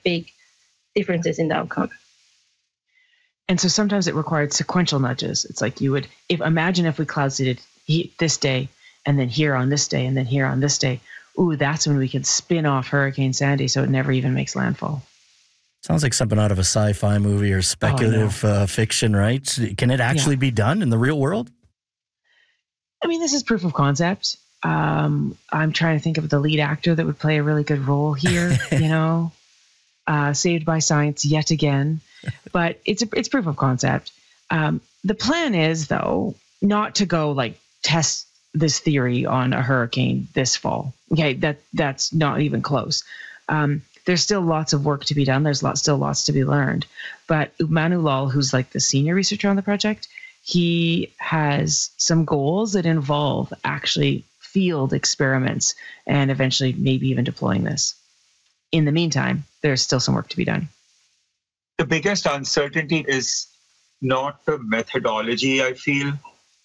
big differences in the outcome. And so sometimes it required sequential nudges. It's like imagine if we cloud seeded this day, and then here on this day, and then here on this day. Ooh, that's when we can spin off Hurricane Sandy so it never even makes landfall. Sounds like something out of a sci-fi movie or speculative fiction, right? Can it actually be done in the real world? I mean, this is proof of concept. I'm trying to think of the lead actor that would play a really good role here, Saved by Science yet again. But it's proof of concept. The plan is, though, not to go test this theory on a hurricane this fall. Okay, that's not even close. There's still lots of work to be done. There's still lots to be learned. But Manu Lal, who's the senior researcher on the project, he has some goals that involve actually field experiments and eventually maybe even deploying this. In the meantime, there's still some work to be done. The biggest uncertainty is not the methodology, I feel.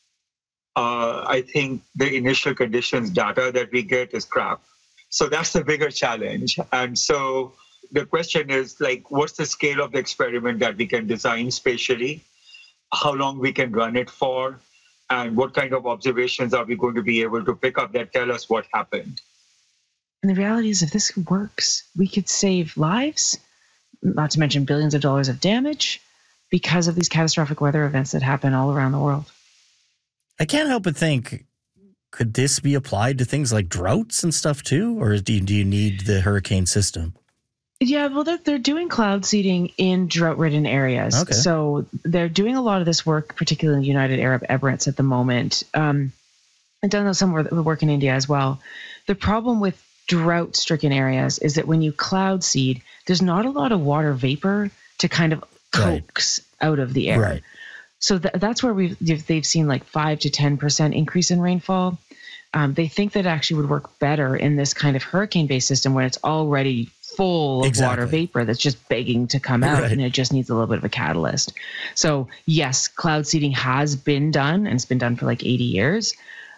I think the initial conditions data that we get is crap. So that's the bigger challenge. And so the question is what's the scale of the experiment that we can design spatially? How long we can run it for? And what kind of observations are we going to be able to pick up that tell us what happened? And the reality is, if this works, we could save lives, not to mention billions of dollars of damage because of these catastrophic weather events that happen all around the world. I can't help but think, could this be applied to things like droughts and stuff too? Or do you need the hurricane system? Yeah, well, they're doing cloud seeding in drought-ridden areas. Okay. So they're doing a lot of this work, particularly in the United Arab Emirates at the moment. I don't know some work in India as well. The problem with drought-stricken areas is that when you cloud seed, there's not a lot of water vapor to kind of coax out of the air. Right. So that's where they've seen 5 to 10% increase in rainfall. They think that actually would work better in this kind of hurricane-based system when it's already full of water vapor that's just begging to come out, and it just needs a little bit of a catalyst. So yes, cloud seeding has been done, and it's been done for 80 years,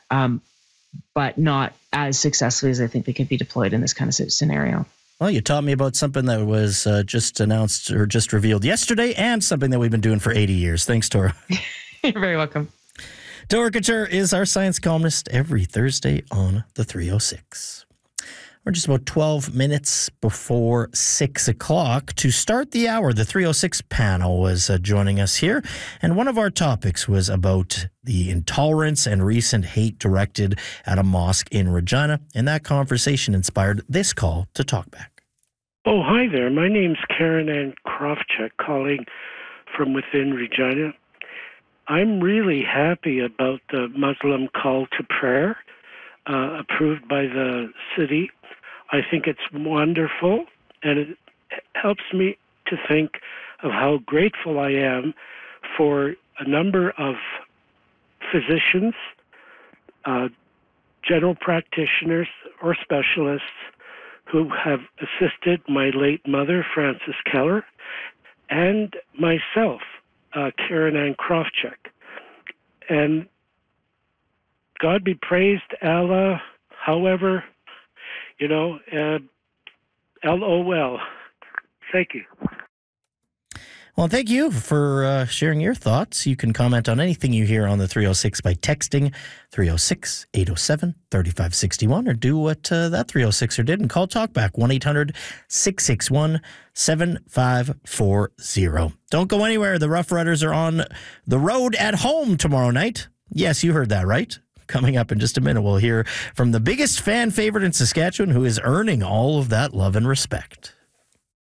but not as successfully as I think they could be deployed in this kind of scenario. Well, you taught me about something that was just announced or just revealed yesterday, and something that we've been doing for 80 years. Thanks, Tora. You're very welcome. Tora Couture is our science columnist every Thursday on the 306. We're just about 12 minutes before 6 o'clock. To start the hour, the 306 panel was joining us here, and one of our topics was about the intolerance and recent hate directed at a mosque in Regina, and that conversation inspired this call to Talkback. Oh, hi there. My name's Karen Ann Krofchuk, calling from within Regina. I'm really happy about the Muslim call to prayer approved by the city. I think it's wonderful, and it helps me to think of how grateful I am for a number of physicians, general practitioners, or specialists who have assisted my late mother, Frances Keller, and myself, Karen Ann Krofchuk. And God be praised, Allah, however, LOL. Thank you. Well, thank you for sharing your thoughts. You can comment on anything you hear on the 306 by texting 306-807-3561, or do what that 306er did and call Talkback, 1-800-661-7540. Don't go anywhere. The Rough Riders are on the road at home tomorrow night. Yes, you heard that right. Coming up in just a minute, we'll hear from the biggest fan favorite in Saskatchewan who is earning all of that love and respect.